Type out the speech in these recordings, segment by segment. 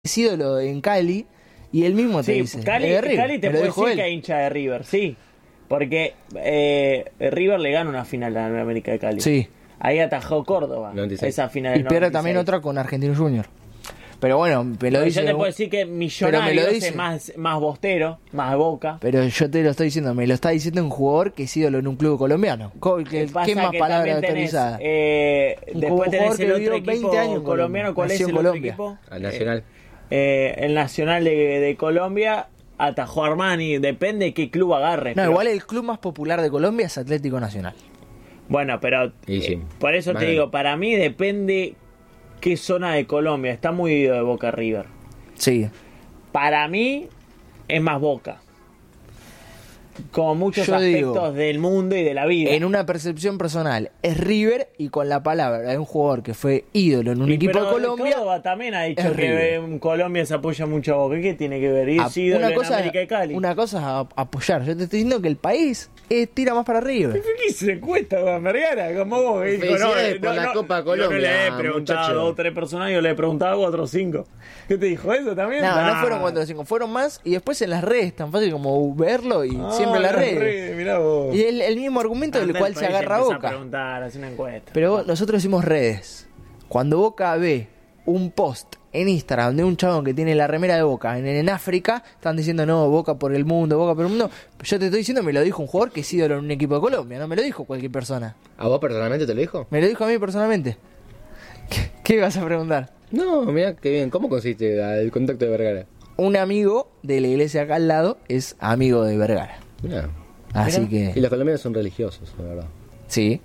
es ídolo en Cali y él mismo te dice. Cali te puede decir que es hincha de River, sí. Porque River le gana una final a la América de Cali. Sí. Ahí atajó Córdoba, 96. esa final. Y pierde también otra con Argentino Junior. Pero bueno, me lo dice. Yo te puedo decir que Millonarios es más bostero, más Boca. Pero yo te lo estoy diciendo, me lo está diciendo un jugador que es ídolo en un club colombiano. ¿Qué más palabra autorizada? Después tenés el otro equipo 20 años colombiano. ¿Cuál es el otro equipo? Al Nacional. El Nacional de Colombia atajó a Armani, depende de qué club agarre. No, igual el club más popular de Colombia es Atlético Nacional. Bueno, pero sí. por eso te digo, para mí depende qué zona de Colombia. Está muy ido de Boca River. Sí. Para mí es más Boca. Como muchos aspectos del mundo y de la vida. En una percepción personal, es River y con la palabra de un jugador que fue ídolo en un equipo de Colombia. Córdoba también ha dicho que en Colombia se apoya mucho a Boca. ¿Qué tiene que ver? Es ídolo en América de Cali. Una cosa es apoyar. Yo te estoy diciendo que el país tira más para River. ¿Qué se cuesta con Vergara? Como vos. Por la Copa Colombia. Yo no le he preguntado a 2 o 3 personas, yo le he preguntado a 4 o 5. ¿Qué te dijo eso también? No fueron 4 o 5, fueron más y después en las redes, tan fácil como verlo y siempre en las redes. Mirá vos. Y el mismo argumento del cual se agarra Boca. Hace una encuesta. Pero nosotros decimos redes. Cuando Boca ve un post en Instagram de un chabón que tiene la remera de Boca en África, están diciendo no, Boca por el mundo, Boca por el mundo. Yo te estoy diciendo, me lo dijo un jugador que es ídolo en un equipo de Colombia, no me lo dijo cualquier persona. ¿A vos personalmente te lo dijo? Me lo dijo a mí personalmente. ¿Qué vas a preguntar? No, mira qué bien. ¿Cómo consiste el contacto de Vergara? Un amigo de la iglesia acá al lado es amigo de Vergara. Mirá. Así que... Y los colombianos son religiosos, la verdad. Sí.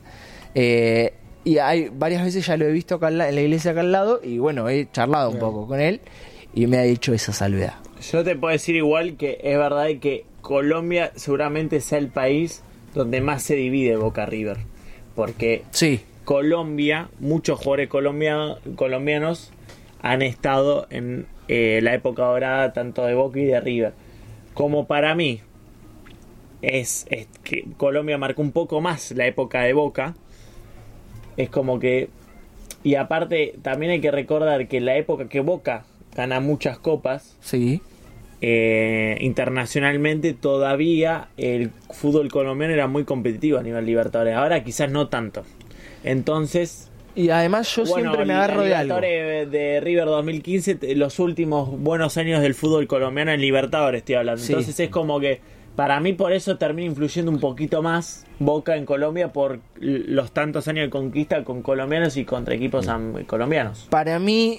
Y hay varias veces ya lo he visto acá en la iglesia acá al lado y bueno, he charlado un poco con él y me ha dicho esa salvedad. Yo te puedo decir igual que es verdad que Colombia seguramente sea el país donde más se divide Boca River. Porque sí. Colombia, muchos jugadores colombianos han estado en la época dorada tanto de Boca y de River. Como para mí es que Colombia marcó un poco más la época de Boca. Es como que... Y aparte también hay que recordar que en la época que Boca gana muchas copas, sí, internacionalmente todavía el fútbol colombiano era muy competitivo a nivel Libertadores. Ahora quizás no tanto. Entonces... Y además yo siempre me agarro de algo. De River 2015, los últimos buenos años del fútbol colombiano en Libertadores estoy hablando. Sí. Entonces es como que para mí por eso termina influyendo un poquito más Boca en Colombia por los tantos años de conquista con colombianos y contra equipos colombianos. Para mí,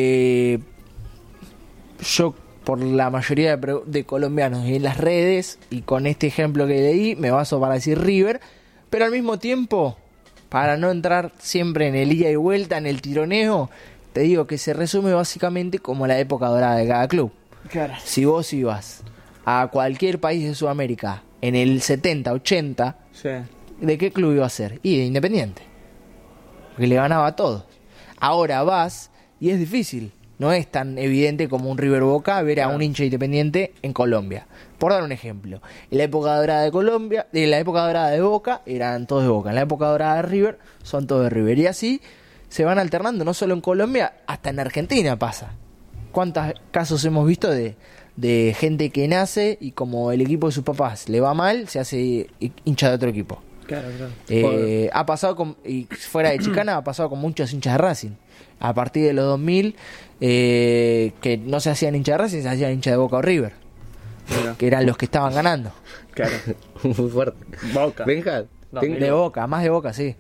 yo por la mayoría de colombianos en las redes y con este ejemplo que leí me baso para decir River, pero al mismo tiempo, para no entrar siempre en el ida y vuelta, en el tironeo, te digo que se resume básicamente como la época dorada de cada club. Claro. Si vos ibas a cualquier país de Sudamérica en el 70, 80, sí, ¿de qué club iba a ser? Y de Independiente, porque le ganaba a todos. Ahora vas y es difícil, no es tan evidente como un River Boca ver a un hincha Independiente en Colombia. Por dar un ejemplo, en la época dorada de Colombia, en la época dorada de Boca eran todos de Boca, en la época dorada de River son todos de River, y así se van alternando, no solo en Colombia, hasta en Argentina pasa. ¿Cuántos casos hemos visto de gente que nace y como el equipo de sus papás le va mal, se hace hincha de otro equipo? Claro, claro. Ha pasado y fuera de Chicana ha pasado con muchos hinchas de Racing. A partir de los 2000 que no se hacían hinchas de Racing, se hacían hinchas de Boca o River, que eran los que estaban ganando. Claro. Muy fuerte. Boca. Benja, de Boca, más de Boca, sí.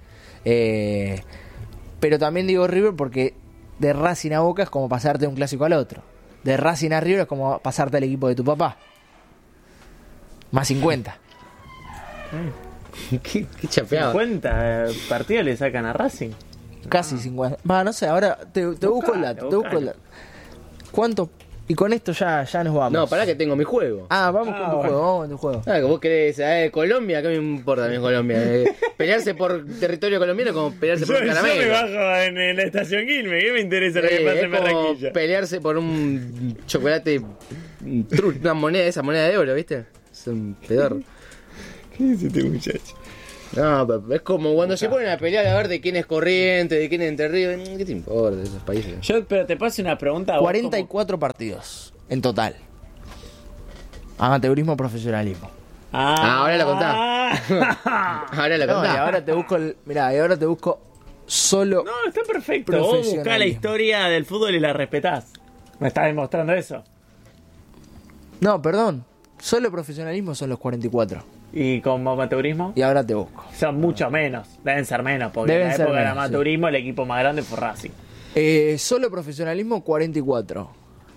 Pero también digo River porque de Racing a Boca es como pasarte de un clásico al otro. De Racing a River es como pasarte al equipo de tu papá. Más 50. ¿Qué chapeado? 50 partidos le sacan a Racing. Casi 50. Va, no sé, ahora te busco el dato. Te busco el dato. ¿Cuánto? Y con esto ya nos vamos. No, pará que tengo mi juego. Vamos con tu juego, vamos con tu juego. Que vos querés, Colombia, ¿qué me importa a mí Colombia? Pelearse por territorio colombiano como pelearse por un caramelo. Yo me bajo en la estación Quilmes, ¿qué me interesa lo que pasa en Barranquilla? Pelearse por un chocolate, una moneda, esa moneda de oro, ¿viste? Es un pedor. ¿Qué dice este muchacho? No, pero es como cuando se ponen a pelear a ver de quién es Corriente, de quién es Entre Ríos. ¿Qué te importa de esos países? Pero te puedo hacer una pregunta. 44 partidos en total. Amateurismo, profesionalismo. Ahora la contá. Ahora la No, y contá. ahora te busco y ahora te busco solo. No, está perfecto. Vos buscás la Profesionalismo. historia del fútbol y la respetás. Me estás demostrando eso. No, perdón. Solo profesionalismo son los 44. Y como amateurismo, Y ahora te busco. son mucho menos. Deben ser menos, porque Deben en la ser época del menos, amateurismo el equipo más grande fue Racing. Solo profesionalismo 44.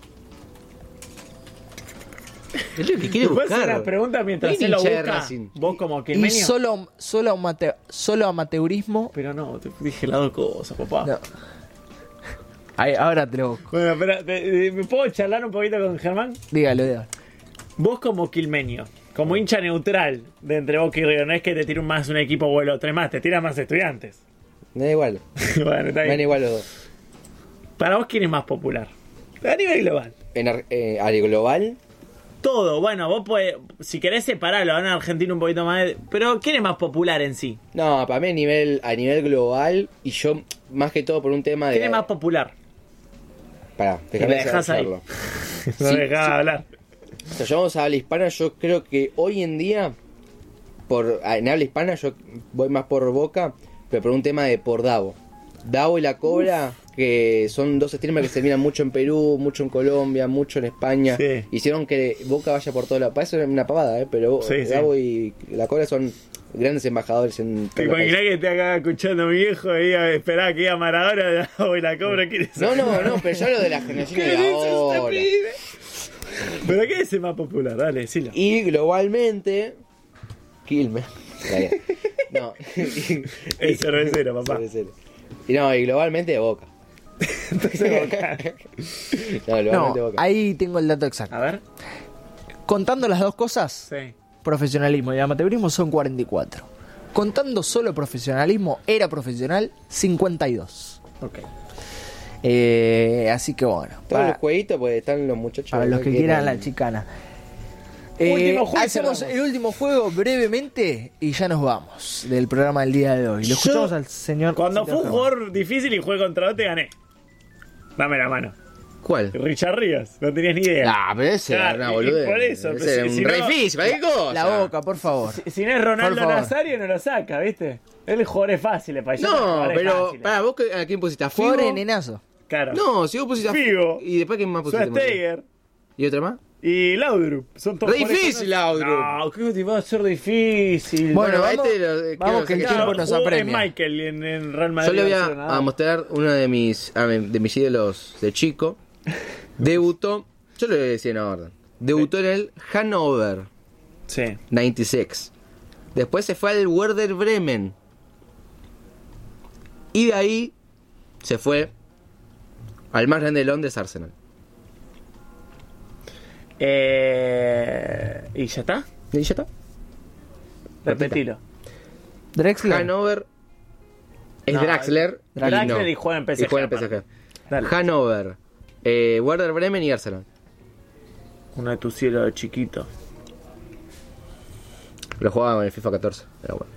Es lo que quiere ¿Te puedo hacer buscar. una pregunta mientras ¿Quién él lo hincha de busca? Racing? Vos como Y quilmeño. solo amateurismo. Pero no, te dije las dos cosas, papá. No. Ahí, ahora te lo busco. Bueno, espera, ¿me puedo charlar un poquito con Germán? Dígalo. Vos como quilmeño, como hincha neutral de entre Boca y River, no es que te tire más un equipo o el otro, es más, te tiran más estudiantes. Me da igual. Bueno, está Me dan bien. igual los dos. Para vos, ¿quién es más popular? A nivel global. A nivel global, Todo, bueno, vos podés, si querés separarlo, en Argentina un poquito más, pero ¿quién es más popular en sí? no, para mí a nivel global, y yo más que todo por un tema de... ¿Quién es más popular? Pará, Y déjame me dejás ahí. hacerlo. No Sí, me dejás sí. hablar. Si nos llevamos a habla hispana, yo creo que hoy en día, en habla hispana, yo voy más por Boca, pero por un tema de por Davo. Davo y la Cobra, que son dos streamers que se miran mucho en Perú, mucho en Colombia, mucho en España. Sí. Hicieron que Boca vaya por toda la... Parece una pavada, pero Sí, sí. Davo y la Cobra son grandes embajadores en ¿Te todo el imaginas país. que te acá escuchando mi viejo y iba a esperar que iba Maradona y la Cobra? ¿Quién es? No, pero yo hablo de la generación ¿Qué de dice este ahora. pibe? ¿Pero qué es el más popular? Dale, decilo. Y globalmente... Quilmes. No. El cervecero, papá. Cervecero. Y no, y globalmente Boca. No, globalmente No, Boca. ahí tengo el dato exacto. A ver. Contando las dos cosas, Sí. profesionalismo y amateurismo son 44. Contando solo profesionalismo, era profesional 52. Ok. Así que bueno, Todos los jueguitos, pues están los muchachos. para los que quieran la chicana. Último juego y Hacemos cerramos. el último juego brevemente y ya nos vamos del programa del día de hoy. Lo escuchamos al señor. Cuando fue un Santiago. jugador difícil y jugué contra vos, te gané. Dame la mano. ¿Cuál? Richard Ríos, no tenías ni idea. Ah, pero ese era Claro, una y boludez. por eso, Ese pero era si un no- re difícil, cualquier cosa. La Boca, por favor. Si no es Ronaldo Por favor. Nazario, no lo saca, ¿viste? Él jugadores fáciles para ellos. No, jugadores pero fáciles. para vos, ¿a quién pusiste? ¿A Figo? Jugador nenazo. Claro. No, si vos pusiste a Figo. ¿Y después quién más pusiste? Schweinsteiger ¿Y otra más? y Laudrup. Son todos Re jugadores difícil, conocidos. Laudrup. No, ¿qué te va a ser difícil? Bueno, Bueno, vamos, quiero vamos que el sacar- tiempo nos jugó apremia. en Michael y en Real Madrid. Yo le voy Barcelona. a mostrar uno de mis ídolos de chico. Debutó, yo le voy a decir en orden. Debutó en el Hannover Sí. 96. Después se fue al Werder Bremen. Y de ahí se fue al más grande de Londres, Arsenal. ¿Y ya está? Y ya está. Repetilo. Drexler. Hanover es No, Draxler. Draxler y juega en PSG, Y juega en aparte. PSG. Dale. Hannover, Werder Bremen y Arsenal. Uno de tus cielos de chiquito. Lo jugaba en el FIFA 14. Pero bueno.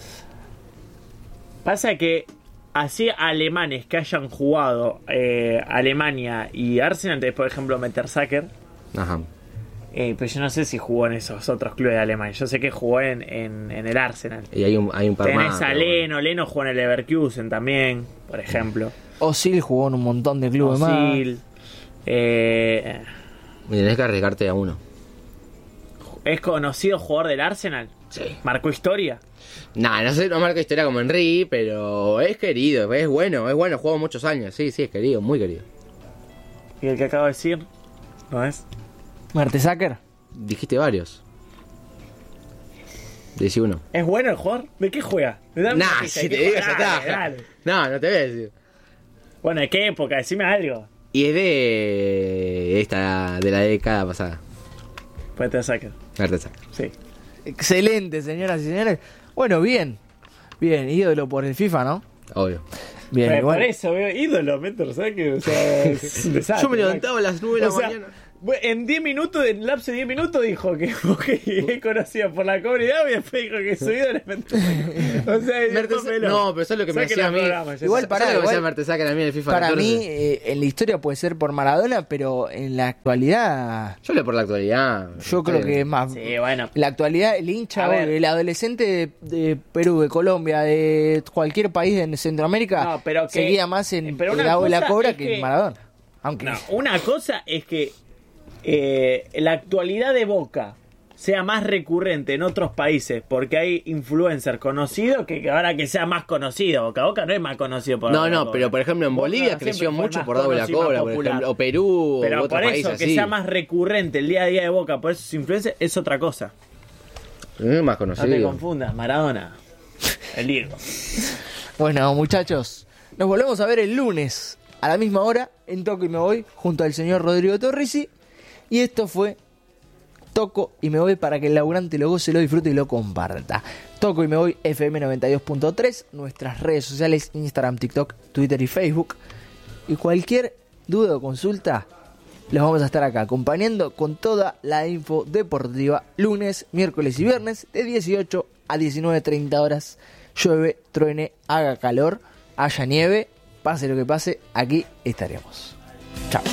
Pasa que así alemanes que hayan jugado Alemania y Arsenal, entonces por ejemplo Mertesacker, Ajá. pero yo no sé si jugó en esos otros clubes de Alemania. Yo sé que jugó en el Arsenal. Y hay un par Tenés más. a pero Leno, Leno jugó en el Leverkusen también, por ejemplo. Osil jugó en un montón de clubes Özil. bueno. Y tenés que arriesgarte a uno. ¿Es conocido jugador del Arsenal? Sí. ¿Marcó historia? Nah, no sé, no marca historia como Henry, pero es querido, es bueno, jugó muchos años. Sí, es querido, muy querido. ¿Y el que acabo de decir? ¿No es? más. Mertesacker. Dijiste varios. Decí uno. ¿Es bueno el jugador? ¿De qué juega? Dame una Nah, pista, si ¿de te qué digo, ya juega? está. Dale. No te voy a decir. Bueno, ¿de qué época? Decime algo. Y es de la década pasada. Mertesacker. Mertesacker. Sí. Excelente, señoras y señores. Bueno, bien. Bien, ídolo por el FIFA, ¿no? Obvio. Bien, Por igual. eso veo ídolo, Mertesacker. O sea, es un desastre. Yo me levantaba a las 9 de la O sea, mañana. En 10 minutos, en lapso de 10 minutos, dijo que es conocido por la comunidad y después dijo que su ídolo es Mertesacker. O sea, No, pero eso es lo que me decía a mí. Igual para lo que me decía Mertesacker a mí en el FIFA Para 14. mí, en la historia puede ser por Maradona, pero en la actualidad, Yo leo por la actualidad. yo creo que es más. Sí, bueno. En la actualidad, el hincha, A ver. el adolescente de Perú, de Colombia, de cualquier país en Centroamérica, No, pero que- seguía más en pero el una Dago y la cosa Cobra es que que- en Maradona. Aunque No, una cosa es que la actualidad de Boca sea más recurrente en otros países porque hay influencers conocidos que ahora que sea más conocido. Boca Boca no es más conocido por No, Dago y la no, Cobra. pero por ejemplo en Boca Bolivia siempre creció fue mucho más por Dago y la conocido, más Cobra, por popular. ejemplo, o Perú, Pero o otros por países eso que así. sea más recurrente el día a día de Boca por esos influencers es otra cosa. Es más No te conocido. confundas, Maradona. El Diego. Bueno, muchachos, nos volvemos a ver el lunes a la misma hora en Toco y Me Voy junto al señor Rodrigo Torrisi. Y esto fue Toco y Me Voy para que el laburante lo goce, lo disfrute y lo comparta. Toco y Me Voy FM 92.3, nuestras redes sociales, Instagram, TikTok, Twitter y Facebook. Y cualquier duda o consulta, los vamos a estar acá acompañando con toda la info deportiva lunes, miércoles y viernes de 18 a 19:30 horas. Llueve, truene, haga calor, haya nieve, pase lo que pase, aquí estaremos. Chao.